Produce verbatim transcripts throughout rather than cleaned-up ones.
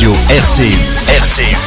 radio R C U. R C U.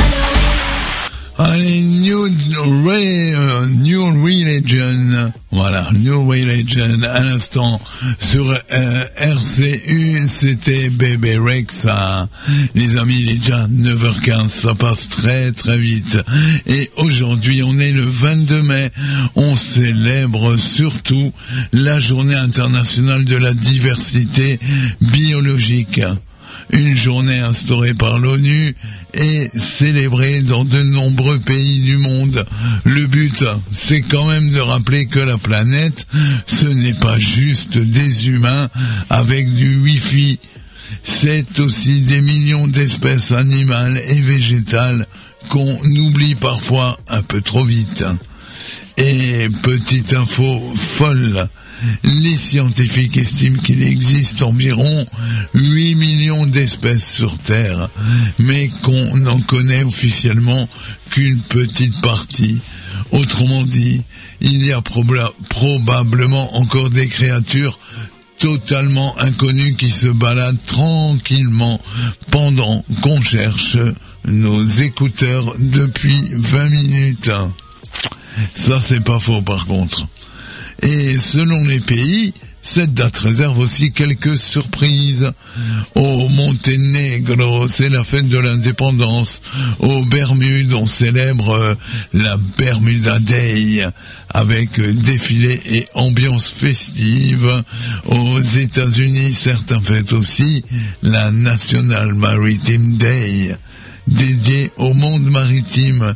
Allez, New, Ray, uh, New Religion, voilà, New Religion, à l'instant, sur euh, R C U, c'était Bébé Rexha. Les amis, il est déjà neuf heures quinze, ça passe très très vite. Et aujourd'hui, on est le vingt-deux mai, on célèbre surtout la journée internationale de la diversité biologique. Une journée instaurée par l'ONU et célébrée dans de nombreux pays du monde. Le but, c'est quand même de rappeler que la planète, ce n'est pas juste des humains avec du Wi-Fi. C'est aussi des millions d'espèces animales et végétales qu'on oublie parfois un peu trop vite. Et petite info folle, les scientifiques estiment qu'il existe environ huit millions d'espèces sur Terre, mais qu'on n'en connaît officiellement qu'une petite partie. Autrement dit, il y a proba- probablement encore des créatures totalement inconnues qui se baladent tranquillement pendant qu'on cherche nos écouteurs depuis vingt minutes. Ça, c'est pas faux par contre. Et selon les pays, cette date réserve aussi quelques surprises. Au Monténégro, c'est la fête de l'indépendance. Aux Bermudes, on célèbre la Bermuda Day avec défilé et ambiance festive. Aux États-Unis, certains fêtent aussi la National Maritime Day, dédiée au monde maritime.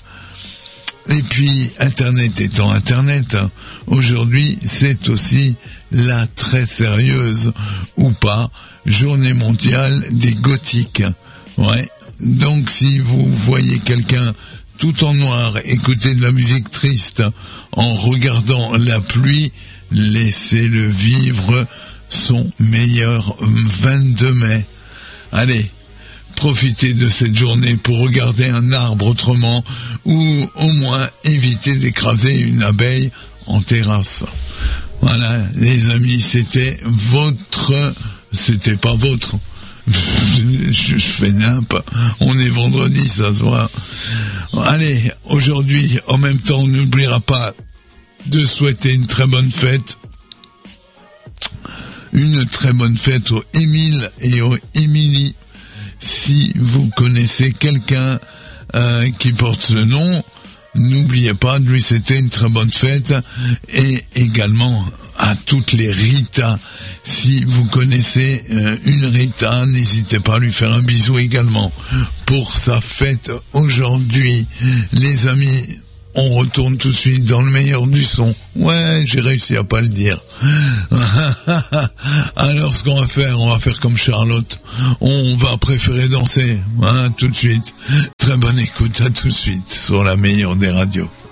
Et puis, Internet étant Internet, aujourd'hui, c'est aussi la très sérieuse, ou pas, journée mondiale des gothiques. Ouais. Donc, si vous voyez quelqu'un tout en noir écouter de la musique triste en regardant la pluie, laissez-le vivre son meilleur vingt-deux mai. Allez. Profitez de cette journée pour regarder un arbre autrement ou au moins éviter d'écraser une abeille en terrasse. Voilà, les amis, c'était votre... C'était pas votre... je, je fais nimp. On est vendredi, ça se voit. Allez, aujourd'hui, en même temps, on n'oubliera pas de souhaiter une très bonne fête. Une très bonne fête aux Émile et aux Émilie. Si vous connaissez quelqu'un euh, qui porte ce nom, n'oubliez pas de lui souhaiter une très bonne fête. Et également à toutes les Rita. Si vous connaissez euh, une Rita, n'hésitez pas à lui faire un bisou également pour sa fête aujourd'hui. Les amis, on retourne tout de suite dans le meilleur du son. Ouais, j'ai réussi à pas le dire. Alors, ce qu'on va faire, on va faire comme Charlotte. On va préférer danser, hein, tout de suite. Très bonne écoute, à tout de suite, sur la meilleure des radios.